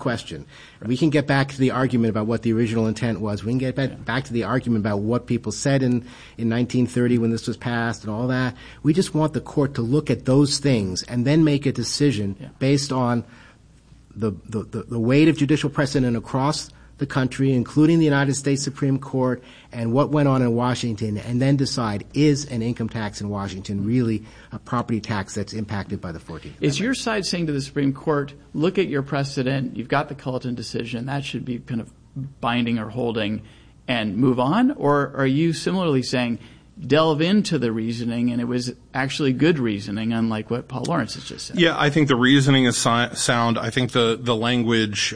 question. We can get back to the argument about what the original intent was. We can get back to the argument about what people said in 1930 when this was passed and all that. We just want the court to look at those things and then make a decision based on the weight of judicial precedent across the country, including the United States Supreme Court, and what went on in Washington, and then decide, is an income tax in Washington really a property tax that's impacted by the 14th Amendment? Is your side saying to the Supreme Court, look at your precedent, you've got the Culleton decision, that should be kind of binding or holding, and move on? Or are you similarly saying, delve into the reasoning, and it was actually good reasoning, unlike what Paul Lawrence has just said? Yeah, I think the reasoning is sound. I think the language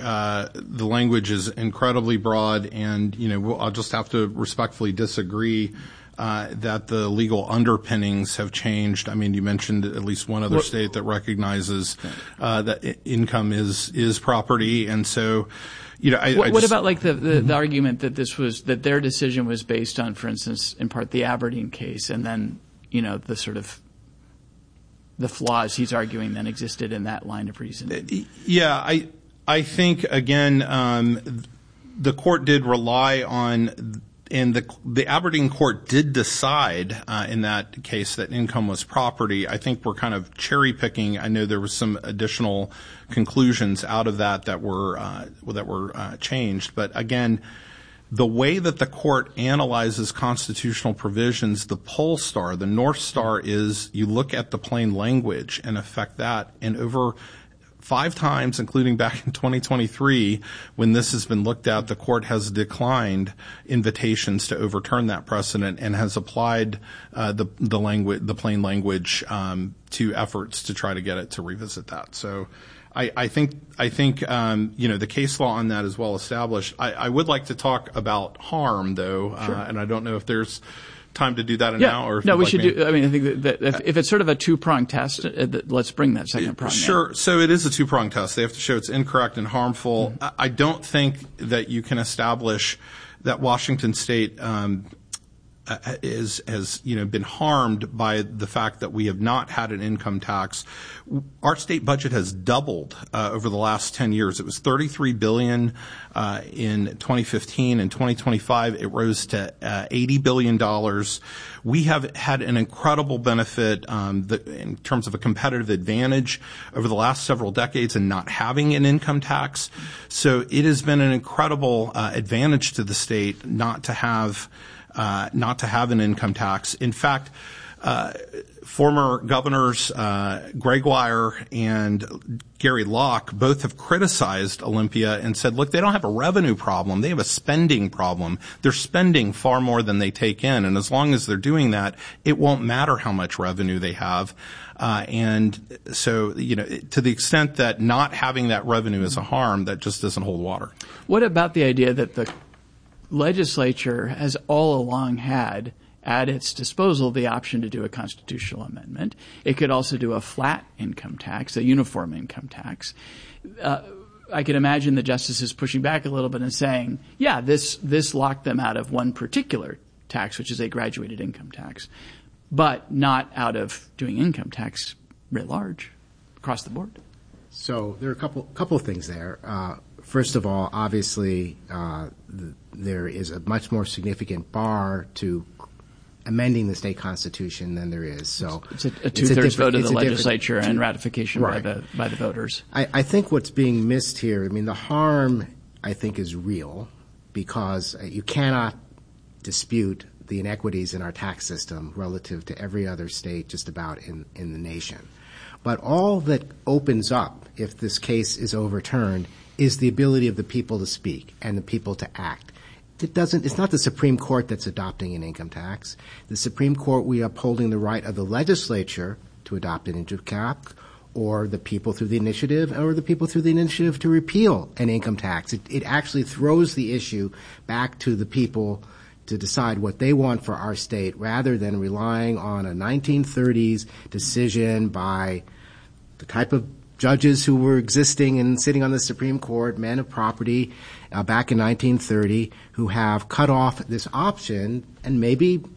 is incredibly broad, and I'll just have to respectfully disagree that the legal underpinnings have changed. I mean, you mentioned at least one other state that recognizes that income is property, and so. What about like the argument that their decision was based on, for instance, in part the Aberdeen case, and then the sort of the flaws he's arguing then existed in that line of reasoning? Yeah, I think again the court did rely on. And the Aberdeen court did decide in that case that income was property. I think we're kind of cherry picking. I know there was some additional conclusions out of that were changed. But again, the way that the court analyzes constitutional provisions, the pole star, the North Star is you look at the plain language and affect that. And over 5 times, including back in 2023, when this has been looked at, the court has declined invitations to overturn that precedent and has applied the plain language to efforts to try to get it to revisit that. So I think the case law on that is well established. I would like to talk about harm, though, Sure. And I don't know if there's time to do that now, or if no, we should do. I mean, I think that if it's sort of a 2-pronged test, let's bring that second prong. Sure. So it is a 2-pronged test. They have to show it's incorrect and harmful. Mm-hmm. I don't think that you can establish that Washington State has been harmed by the fact that we have not had an income tax. Our state budget has doubled over the last 10 years. It was $33 billion in 2015. In 2025, it rose to $80 billion. We have had an incredible benefit in terms of a competitive advantage over the last several decades in not having an income tax. So it has been an incredible advantage to the state not to have an income tax. In fact, former governors Gregoire and Gary Locke both have criticized Olympia and said, look, they don't have a revenue problem. They have a spending problem. They're spending far more than they take in. And as long as they're doing that, it won't matter how much revenue they have. And so, to the extent that not having that revenue is a harm, that just doesn't hold water. What about the idea that the legislature has all along had at its disposal the option to do a constitutional amendment? It could also do a flat income tax, a uniform income tax. I could imagine the justices pushing back a little bit and saying, yeah, this locked them out of one particular tax, which is a graduated income tax, but not out of doing income tax writ large across the board. So there are a couple of things there. First of all, obviously, there is a much more significant bar to amending the state constitution than there is. So it's a 2/3 vote of the legislature and ratification by the voters. I think what's being missed here, I mean, the harm, I think, is real because you cannot dispute the inequities in our tax system relative to every other state just about in the nation. But all that opens up, if this case is overturned, is the ability of the people to speak and the people to act. It's not the Supreme Court that's adopting an income tax. The Supreme Court, we are upholding the right of the legislature to adopt an income tax, or the people through the initiative, or the people through the initiative to repeal an income tax. It actually throws the issue back to the people to decide what they want for our state rather than relying on a 1930s decision by the type of judges who were existing and sitting on the Supreme Court, men of property, back in 1930, who have cut off this option and maybe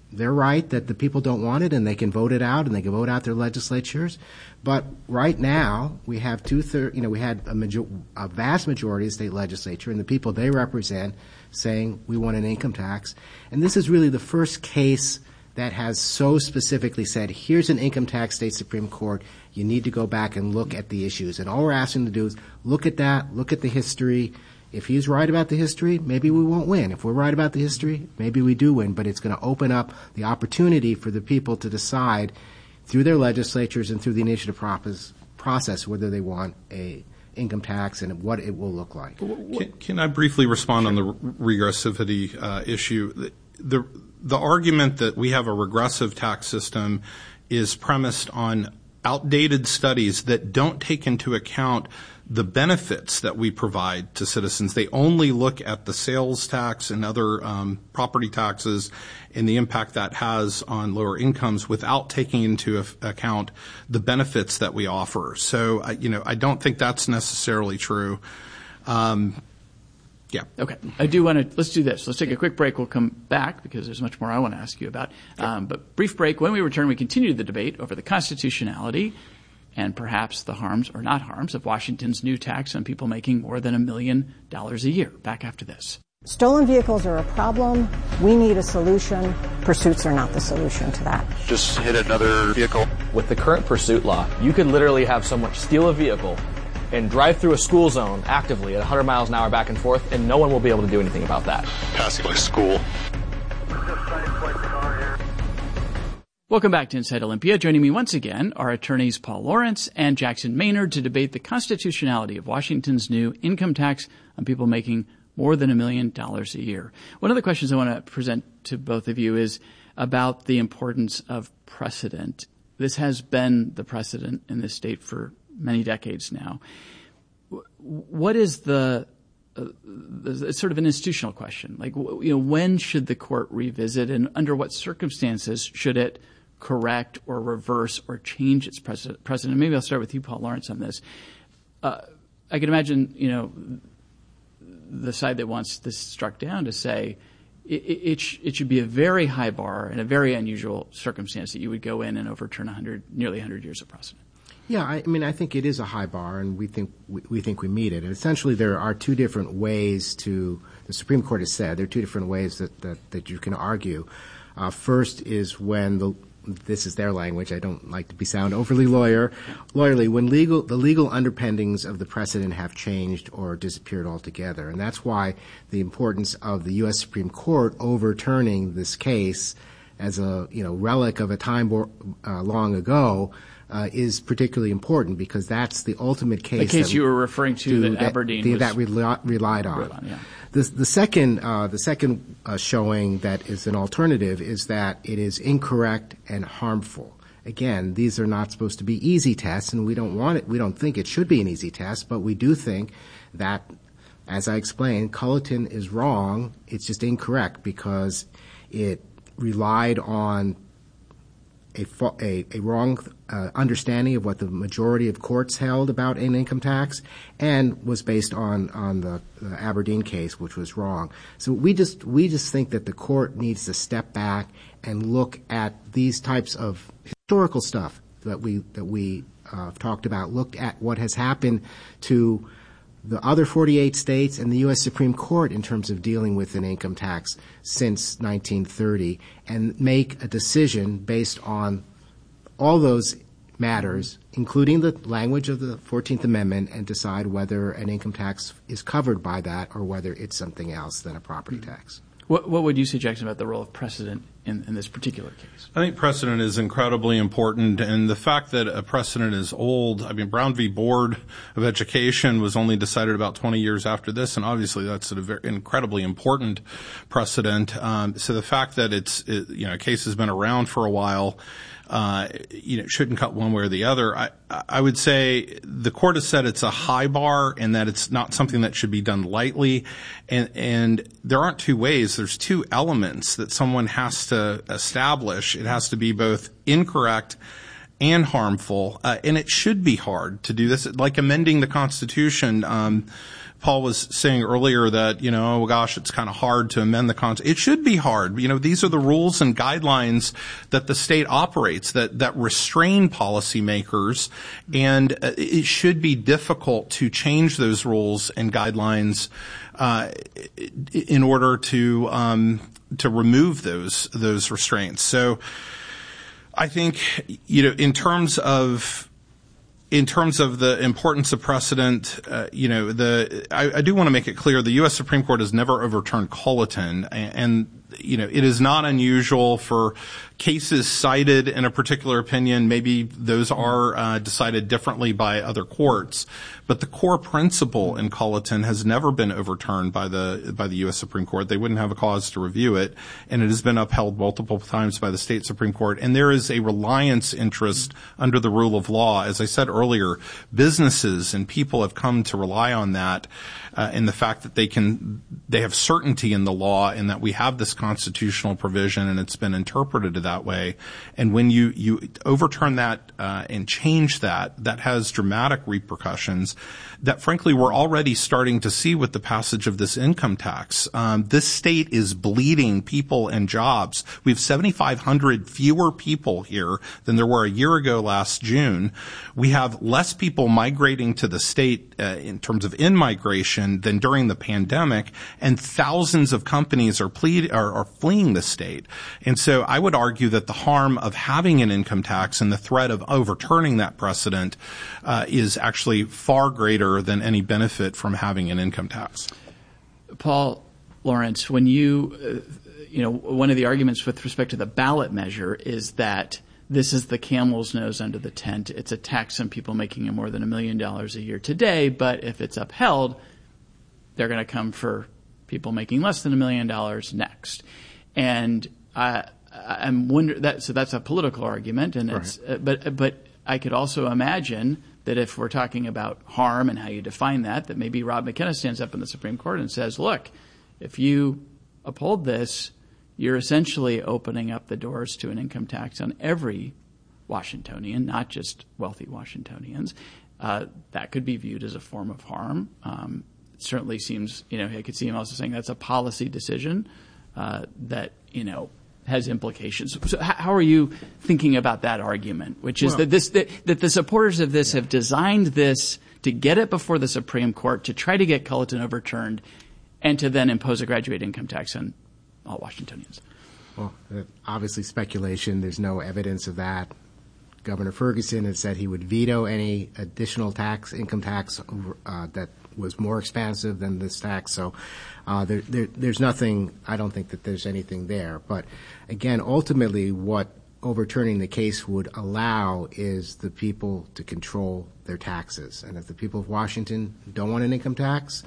they're right that the people don't want it, and they can vote it out, and they can vote out their legislatures. But right now, we have we had a vast majority of the state legislature and the people they represent saying we want an income tax. And this is really the first case that has so specifically said, here's an income tax, state Supreme Court. You need to go back and look at the issues. And all we're asking to do is look at that, look at the history. If he's right about the history, maybe we won't win. If we're right about the history, maybe we do win. But it's going to open up the opportunity for the people to decide through their legislatures and through the initiative process whether they want a income tax and what it will look like. Can I briefly respond on the regressivity issue? The argument that we have a regressive tax system is premised on outdated studies that don't take into account the benefits that we provide to citizens. They only look at the sales tax and other property taxes and the impact that has on lower incomes without taking into account the benefits that we offer. So, I don't think that's necessarily true. Yeah. Okay. I do want to, let's do this. Let's take a quick break. We'll come back because there's much more I want to ask you about. But brief break. When we return, we continue the debate over the constitutionality and perhaps the harms or not harms of Washington's new tax on people making more than $1 million a year. Back after this. Stolen vehicles are a problem. We need a solution. Pursuits are not the solution to that. Just hit another vehicle. With the current pursuit law, you could literally have someone steal a vehicle and drive through a school zone actively at 100 miles an hour back and forth, and no one will be able to do anything about that. Passing by school. Welcome back to Inside Olympia. Joining me once again are attorneys Paul Lawrence and Jackson Maynard to debate the constitutionality of Washington's new income tax on people making more than $1 million a year. One of the questions I want to present to both of you is about the importance of precedent. This has been the precedent in this state for many decades now. What is the sort of an institutional question? Like, when should the court revisit, and under what circumstances should it correct or reverse or change its precedent? Maybe I'll start with you, Paul Lawrence, on this. I can imagine, the side that wants this struck down to say it should be a very high bar and a very unusual circumstance that you would go in and overturn nearly 100 years of precedent. Yeah, I think it is a high bar, and we think we meet it. And essentially, there are two different ways the Supreme Court has said, there are two different ways that you can argue. First is when this is their language. I don't like to sound overly lawyerly. When the legal underpinnings of the precedent have changed or disappeared altogether, and that's why the importance of the U.S. Supreme Court overturning this case as a relic of a time long ago. Is particularly important because that's the ultimate case. The case you were referring to that Aberdeen relied on. Yeah. The second showing that is an alternative is that it is incorrect and harmful. Again, these are not supposed to be easy tests, and we don't want it. We don't think it should be an easy test, but we do think that, as I explained, Culleton is wrong. It's just incorrect because it relied on a wrong understanding of what the majority of courts held about an income tax, and was based on the Aberdeen case, which was wrong. So we just think that the court needs to step back and look at these types of historical stuff that we talked about. Looked at what has happened to the other 48 states and the U.S. Supreme Court in terms of dealing with an income tax since 1930, and make a decision based on all those matters, including the language of the 14th Amendment, and decide whether an income tax is covered by that or whether it's something else than a property tax. What would you say, Jackson, about the role of precedent in this particular case? I think precedent is incredibly important, and the fact that a precedent is old, Brown v. Board of Education was only decided about 20 years after this, and obviously that's a very incredibly important precedent. So the fact that a case has been around for a while, shouldn't cut one way or the other. I would say the court has said it's a high bar and that it's not something that should be done lightly. And there aren't two ways. There's two elements that someone has to establish. It has to be both incorrect and harmful. And it should be hard to do this. Like amending the Constitution, Paul was saying earlier that, oh gosh, it's kind of hard to amend the Constitution. It should be hard. These are the rules and guidelines that the state operates that restrain policymakers, and it should be difficult to change those rules and guidelines in order to remove those restraints. So I think, in terms of the importance of precedent, I do want to make it clear the U.S. Supreme Court has never overturned Culleton, and it is not unusual for cases cited in a particular opinion. Maybe those are decided differently by other courts, but the core principle in Culleton has never been overturned by the U.S. Supreme Court. They wouldn't have a cause to review it, and it has been upheld multiple times by the state Supreme Court. And there is a reliance interest under the rule of law. As I said earlier, businesses and people have come to rely on that, in the fact that they have certainty in the law, and that we have this constitutional provision, and it's been interpreted that way. And when you overturn that and change that has dramatic repercussions that, frankly, we're already starting to see with the passage of this income tax. This state is bleeding people and jobs. We have 7,500 fewer people here than there were a year ago last June. We have less people migrating to the state in terms of in-migration than during the pandemic, and thousands of companies are fleeing the state. And so I would argue that the harm of having an income tax and the threat of overturning that precedent is actually far greater than any benefit from having an income tax. Paul Lawrence, when one of the arguments with respect to the ballot measure is that this is the camel's nose under the tent. It's a tax on people making more than $1 million a year today, but if it's upheld, they're going to come for people making less than $1 million next. And I'm wondering so that's a political argument, and it's but I could also imagine that if we're talking about harm and how you define that maybe Rob McKenna stands up in the Supreme Court and says, look, if you uphold this, you're essentially opening up the doors to an income tax on every Washingtonian, not just wealthy Washingtonians. That could be viewed as a form of harm. It certainly seems, I could see him also saying that's a policy decision that, has implications. So how are you thinking about that argument, which is that the supporters of this have designed this to get it before the Supreme Court, to try to get Culleton overturned, and to then impose a graduated income tax on all Washingtonians? Well, obviously speculation. There's no evidence of that. Governor Ferguson has said he would veto any additional income tax that was more expansive than this tax. So there's nothing. I don't think that there's anything there. But again, ultimately, what overturning the case would allow is the people to control their taxes. And if the people of Washington don't want an income tax,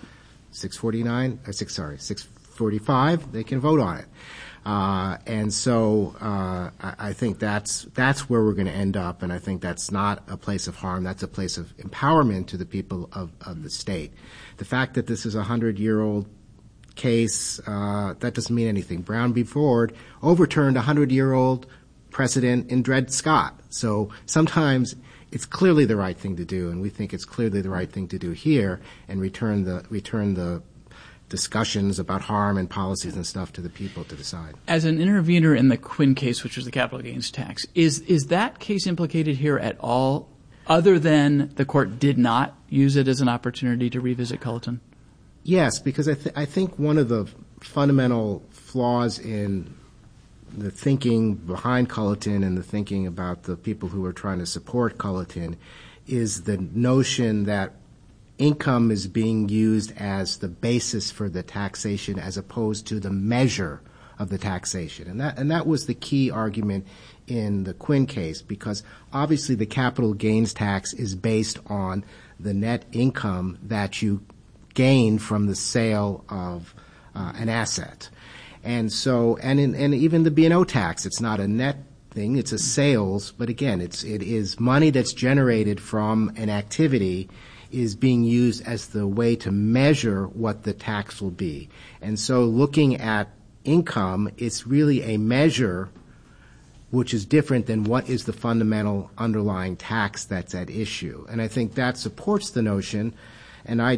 645, they can vote on it. And so I think that's where we're going to end up, and I think that's not a place of harm. That's a place of empowerment to the people of the state. The fact that this is a 100-year-old case, that doesn't mean anything. Brown v. Ford overturned a 100-year-old precedent in Dred Scott. So sometimes it's clearly the right thing to do, and we think it's clearly the right thing to do here, and return the discussions about harm and policies and stuff to the people to decide. As an intervener in the Quinn case, which was the capital gains tax, is that case implicated here at all, other than the court did not use it as an opportunity to revisit Culleton? Yes, because I think one of the fundamental flaws in the thinking behind Culleton and the thinking about the people who are trying to support Culleton is the notion that income is being used as the basis for the taxation as opposed to the measure of the taxation. And that was the key argument in the Quinn case, because obviously the capital gains tax is based on the net income that you gain from the sale of an asset. And so, and even the B&O tax, it's not a net thing, it's a sales, but again, it is money that's generated from an activity is being used as the way to measure what the tax will be. And so looking at income, it's really a measure which is different than what is the fundamental underlying tax that's at issue. And I think that supports the notion, and I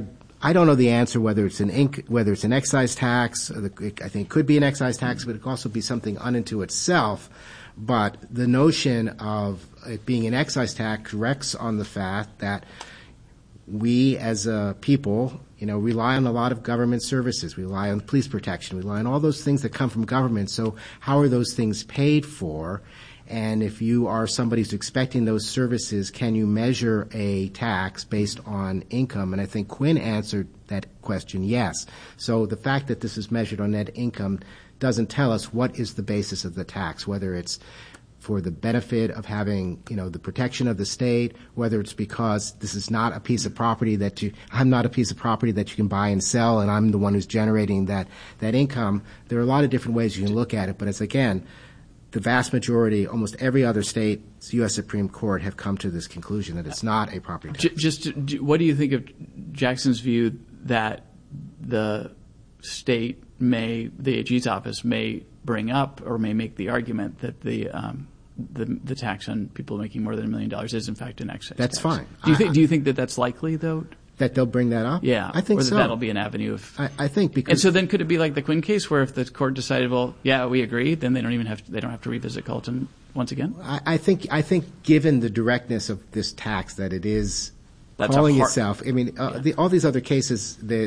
I don't know the answer whether it's an excise tax. I think it could be an excise tax, but it could also be something unto itself. But the notion of it being an excise tax rests on the fact that we as a people, rely on a lot of government services. We rely on police protection. We rely on all those things that come from government. So how are those things paid for? And if you are somebody who's expecting those services, can you measure a tax based on income? And I think Quinn answered that question, yes. So the fact that this is measured on net income doesn't tell us what is the basis of the tax, whether it's for the benefit of having, the protection of the state, whether it's because this is not a piece of property I'm not a piece of property that you can buy and sell, and I'm the one who's generating that income. There are a lot of different ways you can look at it, but it's, again, the vast majority, almost every other state, U.S. Supreme Court have come to this conclusion that it's not a property tax. What do you think of Jackson's view that the state the AG's office may bring up or may make the argument that the tax on people making more than $1 million is in fact an excise That's tax? fine. Do you think that that's likely, though? That they'll bring that up? Yeah. I think or so. that'll be an avenue of... I think because... And so then could it be like the Quinn case where if the court decided, well, yeah, we agree, then they don't have to revisit Culleton once again? I think given the directness of this tax that it is That's calling itself, I mean, all these other cases, So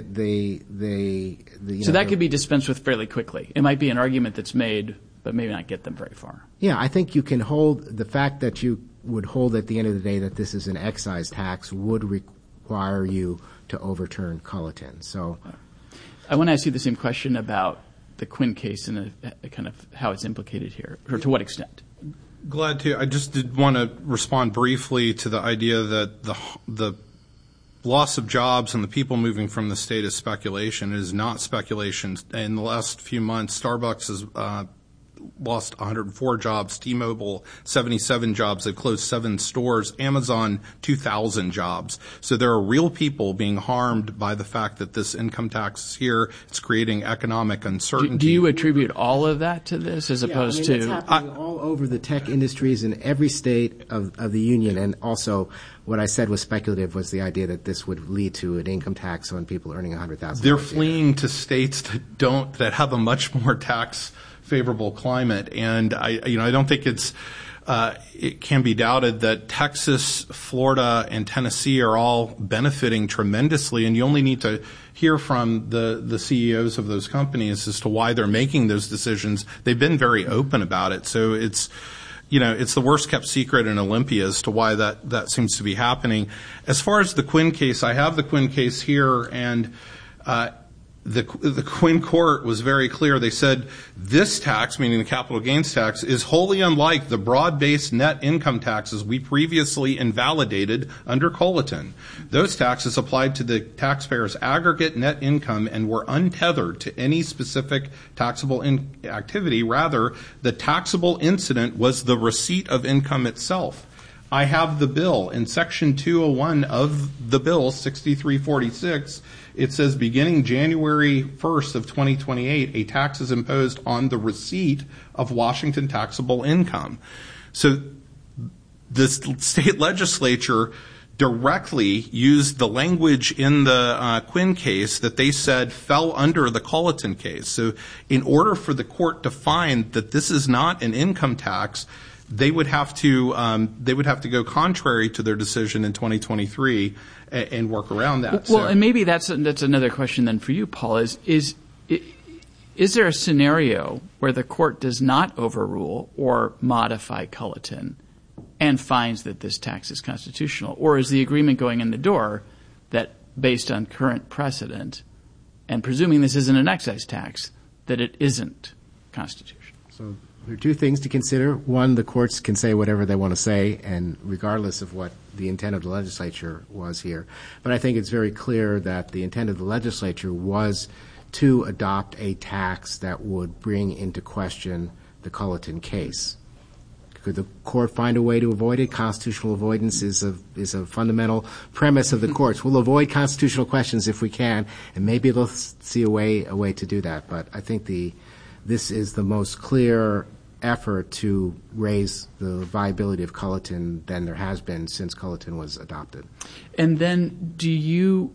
that could be dispensed with fairly quickly. It might be an argument that's made, but maybe not get them very far. Yeah, I think you can hold the fact that you would hold at the end of the day that this is an excise tax would require you to overturn Culleton. So, I want to ask you the same question about the Quinn case and kind of how it's implicated here, or to what extent. Glad to. I just did want to respond briefly to the idea that the loss of jobs and the people moving from the state is speculation. It is not speculation. In the last few months, Starbucks has lost 104 jobs, T-Mobile 77 jobs. They've closed 7 stores, Amazon 2,000 jobs. So there are real people being harmed by the fact that this income tax is here. It's creating economic uncertainty. Do you attribute all of that to this as opposed to... It's happening all over the tech industries in every state of the union. And also what I said was speculative was the idea that this would lead to an income tax on people earning $100,000. They're fleeing to states that have a much more tax favorable climate, and I don't think it can be doubted that Texas, Florida, and Tennessee are all benefiting tremendously, and you only need to hear from the CEOs of those companies as to why they're making those decisions. They've been very open about it, so it's the worst kept secret in Olympia as to why that seems to be happening. As far as the Quinn case, I have the Quinn case here, and the Quinn court was very clear. They said this tax, meaning the capital gains tax, is wholly unlike the broad-based net income taxes we previously invalidated under Culleton. Those taxes applied to the taxpayer's aggregate net income and were untethered to any specific taxable activity. Rather, the taxable incident was the receipt of income itself. I have the bill. In Section 201 of the bill, 6346, it says beginning January 1st of 2028, a tax is imposed on the receipt of Washington taxable income. So the state legislature directly used the language in the Quinn case that they said fell under the Culleton case. So in order for the court to find that this is not an income tax, they would have to go contrary to their decision in 2023 and work around that. Well, and maybe that's another question then for you, Paul. Is there a scenario where the court does not overrule or modify Culleton and finds that this tax is constitutional, or is the agreement going in the door that based on current precedent and presuming this isn't an excise tax, that it isn't constitutional? So there are two things to consider. One, the courts can say whatever they want to say, and regardless of what the intent of the legislature was here. But I think it's very clear that the intent of the legislature was to adopt a tax that would bring into question the Culleton case. Could the court find a way to avoid it? Constitutional avoidance is a fundamental premise of the courts. We'll avoid constitutional questions if we can, and maybe they'll see a way to do that. But I think this is the most clear effort to raise the viability of Culleton than there has been since Culleton was adopted. And then do you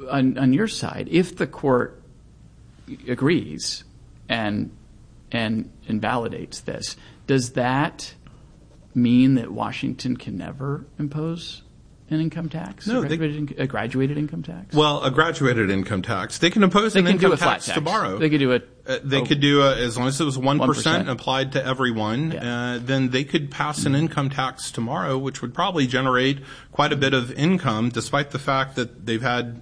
on your side, if the court agrees and invalidates this, does that mean that Washington can never impose an income tax? No, a graduated income tax? Well, a graduated income tax. They can impose an income tax tomorrow. They could do it. As long as it was 1% and applied to everyone, then they could pass an income tax tomorrow, which would probably generate quite a bit of income, despite the fact that they've had,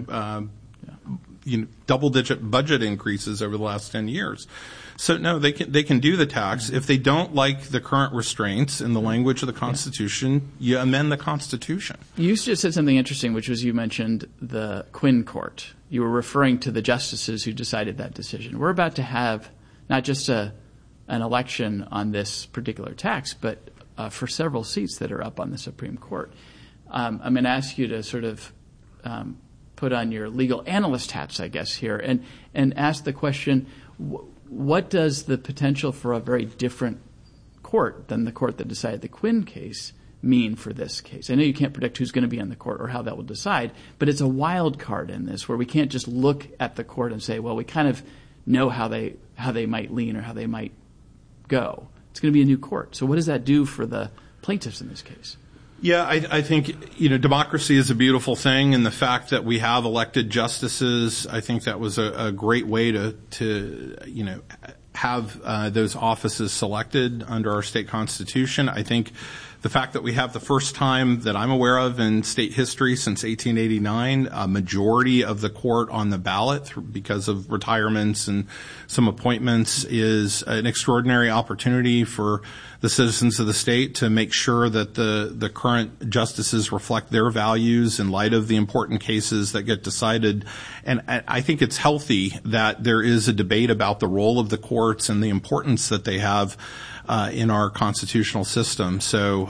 double-digit budget increases over the last 10 years. So no, they can do the tax. If they don't like the current restraints in the language of the Constitution, you amend the Constitution. You just said something interesting, which was you mentioned the Quinn Court. You were referring to the justices who decided that decision. We're about to have not just an election on this particular tax, but for several seats that are up on the Supreme Court. I'm going to ask you to sort of put on your legal analyst hats, I guess, here, and ask the question, what does the potential for a very different court than the court that decided the Quinn case mean for this case? I know you can't predict who's going to be on the court or how that will decide, but it's a wild card in this where we can't just look at the court and say, well, we kind of know how they might lean or how they might go. It's going to be a new court. So what does that do for the plaintiffs in this case? Yeah, I think, democracy is a beautiful thing, and the fact that we have elected justices, I think that was a great way to have those offices selected under our state constitution. I think the fact that we have the first time that I'm aware of in state history since 1889, a majority of the court on the ballot because of retirements and some appointments is an extraordinary opportunity for the citizens of the state to make sure that the current justices reflect their values in light of the important cases that get decided. And I think it's healthy that there is a debate about the role of the courts and the importance that they have in our constitutional system. So,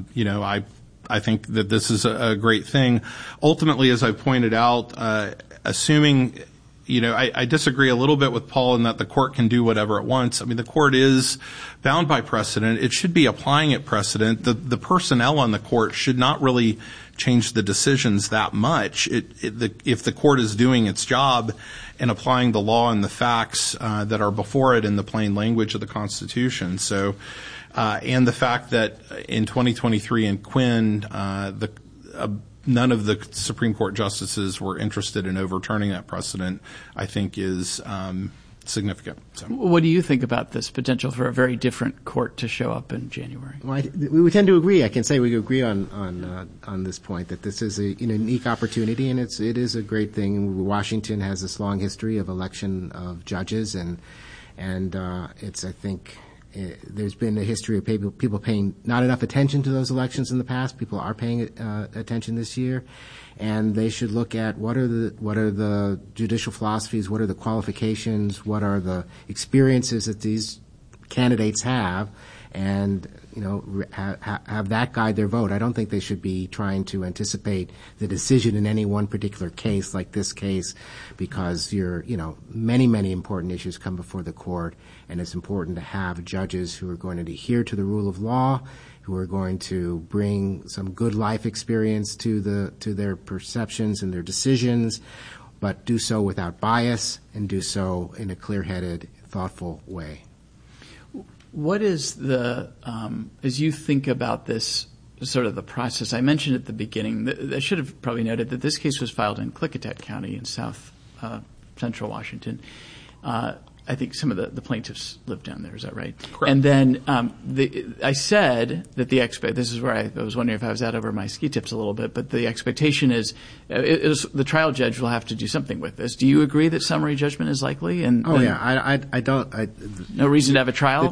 I think that this is a great thing. Ultimately, as I pointed out, assuming, I disagree a little bit with Paul in that the court can do whatever it wants. I mean, the court is bound by precedent. It should be applying it precedent. The personnel on the court should not really change the decisions that much. If the court is doing its job and applying the law and the facts that are before it in the plain language of the Constitution. So, and the fact that in 2023 in Quinn, none of the Supreme Court justices were interested in overturning that precedent, I think is significant. So. What do you think about this potential for a very different court to show up in January? Well, we tend to agree. I can say we agree on this point that this is a unique opportunity, and it is a great thing. Washington has this long history of election of judges, and it's, I think, there's been a history of people paying not enough attention to those elections in the past. People are paying attention this year, and they should look at what are the judicial philosophies, what are the qualifications, what are the experiences that these candidates have, and have that guide their vote. I don't think they should be trying to anticipate the decision in any one particular case like this case, because many important issues come before the court, and it's important to have judges who are going to adhere to the rule of law, who are going to bring some good life experience to their perceptions and their decisions, but do so without bias and do so in a clear-headed, thoughtful way. What is as you think about this, sort of the process, I mentioned at the beginning, I should have probably noted that this case was filed in Klickitat County in south central Washington. I think some of the plaintiffs live down there. Is that right? Correct. And then I said that this is where I was wondering if I was out over my ski tips a little bit, but the expectation is the trial judge will have to do something with this. Do you agree that summary judgment is likely? I don't. No reason to have a trial?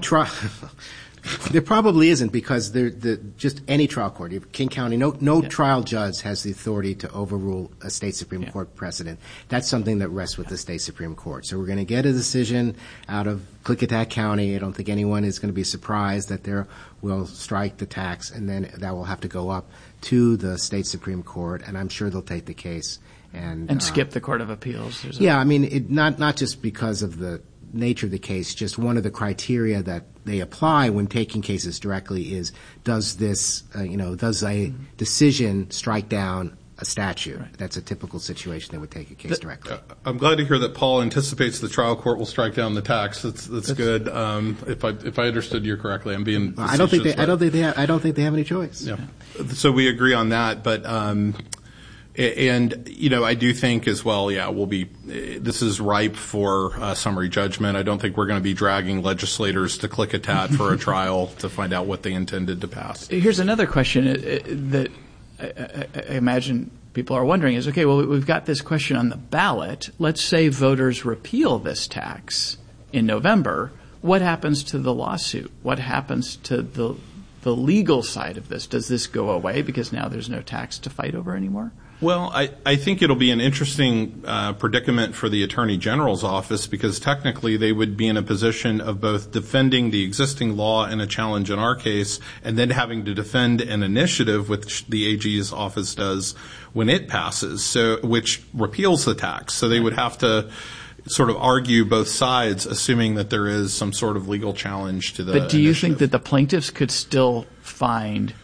There probably isn't, because just any trial court, King County, no trial judge has the authority to overrule a state Supreme Court precedent. That's something that rests with the state Supreme Court. So we're going to get a decision out of Klickitat County. I don't think anyone is going to be surprised that they will strike the tax, and then that will have to go up to the state Supreme Court, and I'm sure they'll take the case and skip the Court of Appeals. I mean, not just because of the nature of the case, just one of the criteria that they apply when taking cases directly is, does a decision strike down a statute. Right. That's a typical situation that would take a case directly. I'm glad to hear that Paul anticipates the trial court will strike down the tax. That's good. If I understood you correctly, I'm being. I don't think they have any choice. Yeah. So we agree on that, but. And, I do think as well, this is ripe for summary judgment. I don't think we're going to be dragging legislators to click a tat for a trial to find out what they intended to pass. Here's another question that I imagine people are wondering is, okay, well, we've got this question on the ballot. Let's say voters repeal this tax in November. What happens to the lawsuit? What happens to the legal side of this? Does this go away because now there's no tax to fight over anymore? Well, I think it'll be an interesting predicament for the Attorney General's office because technically they would be in a position of both defending the existing law in a challenge in our case and then having to defend an initiative which the AG's office does when it passes, which repeals the tax. So they would have to sort of argue both sides, assuming that there is some sort of legal challenge to the But do you initiative. think that the plaintiffs could still find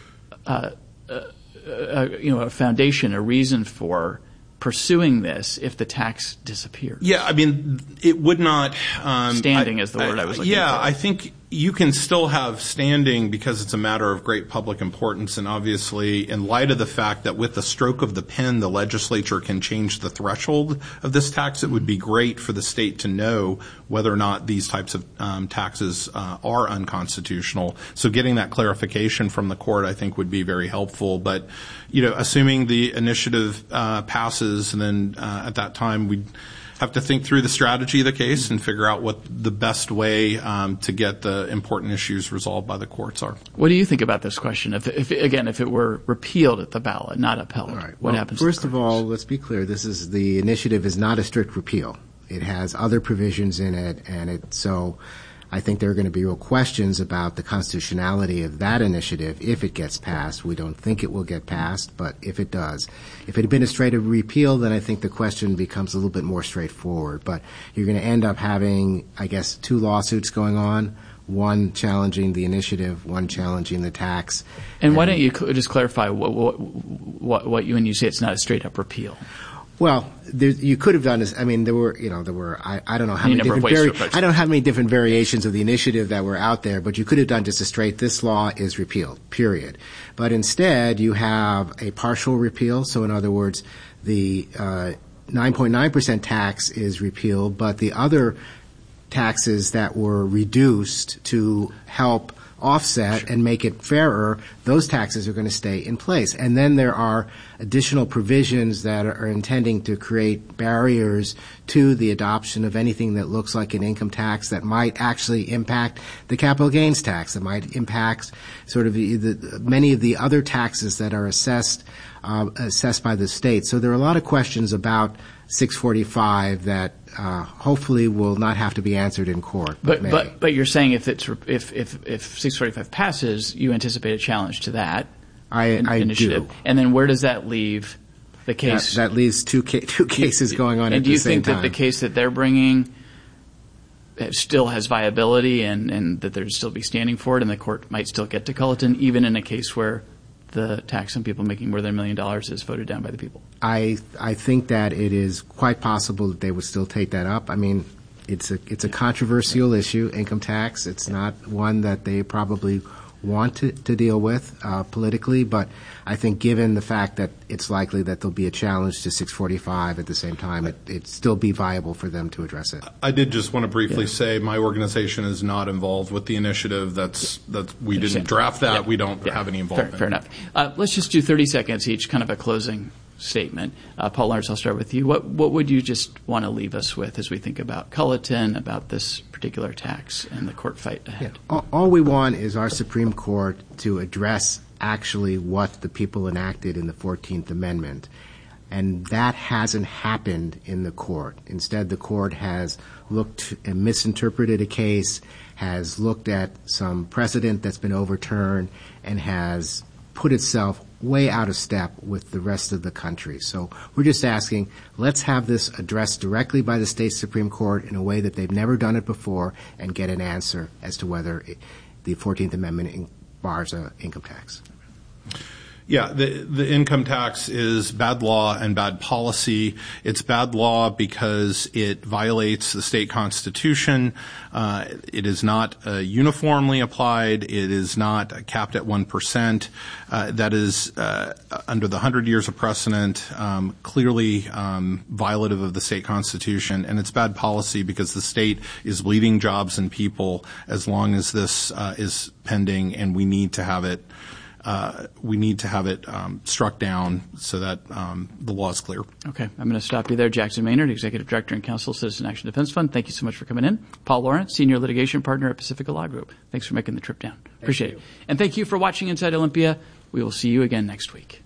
a foundation, a reason for pursuing this if the tax disappeared? Yeah, I mean, it would not. Standing is the word I was looking for. Yeah, I think you can still have standing because it's a matter of great public importance, and obviously, in light of the fact that with the stroke of the pen, the legislature can change the threshold of this tax, it would be great for the state to know whether or not these types of taxes are unconstitutional. So getting that clarification from the court, I think, would be very helpful. But, assuming the initiative passes, and then at that time we'd have to think through the strategy of the case and figure out what the best way to get the important issues resolved by the courts are. What do you think about this question? If it were repealed at the ballot, not upheld, what happens? First of all, let's be clear. The initiative is not a strict repeal. It has other provisions in it, so I think there are going to be real questions about the constitutionality of that initiative if it gets passed. We don't think it will get passed, but if it does. If it had been a straight repeal, then I think the question becomes a little bit more straightforward. But you're going to end up having, I guess, two lawsuits going on, one challenging the initiative, one challenging the tax. And why don't you just clarify what you say it's not a straight-up repeal? Well, you could have done this. I mean, there were. I don't know how many different variations of the initiative that were out there, but you could have done just a straight. This law is repealed. Period. But instead, you have a partial repeal. So, in other words, the 9.9% tax is repealed, but the other taxes that were reduced to help offset and make it fairer, those taxes are going to stay in place. And then there are additional provisions that are intending to create barriers to the adoption of anything that looks like an income tax that might actually impact the capital gains tax, that might impact sort of many of the other taxes that are assessed by the state. So there are a lot of questions about 645 that hopefully will not have to be answered in court. But you're saying if 645 passes, you anticipate a challenge to that initiative. Do. And then where does that leave the case? That leaves two cases going on at the same time. And do you think that the case that they're bringing still has viability and that there'd still be standing for it and the court might still get to Culleton, even in a case where the tax on people making more than $1 million is voted down by the people? I think that it is quite possible that they would still take that up. I mean, it's a controversial issue, income tax. It's not one that they probably want to deal with politically, but I think given the fact that it's likely that there'll be a challenge to 645 at the same time, it'd still be viable for them to address it. I did just want to briefly say my organization is not involved with the initiative. We didn't draft that. Yeah. We don't have any involvement. Fair enough. Let's just do 30 seconds each, kind of a closing statement. Paul Lawrence, I'll start with you. What would you just want to leave us with as we think about Culleton, about this particular tax and the court fight ahead? Yeah. All we want is our Supreme Court to address actually what the people enacted in the 14th Amendment. And that hasn't happened in the court. Instead, the court has looked and misinterpreted a case, has looked at some precedent that's been overturned, and has put itself way out of step with the rest of the country. So we're just asking, let's have this addressed directly by the state Supreme Court in a way that they've never done it before and get an answer as to whether the 14th Amendment bars an income tax. Yeah, the income tax is bad law and bad policy. It's bad law because it violates the state constitution. It is not uniformly applied. It is not capped at 1%. That is, under the 100 years of precedent, clearly violative of the state constitution. And it's bad policy because the state is bleeding jobs and people as long as this is pending, and we need to have it struck down so that the law is clear. Okay. I'm going to stop you there. Jackson Maynard, Executive Director and Counsel, Citizen Action Defense Fund. Thank you so much for coming in. Paul Lawrence, Senior Litigation Partner at Pacifica Law Group. Thanks for making the trip down. Appreciate it. And thank you for watching Inside Olympia. We will see you again next week.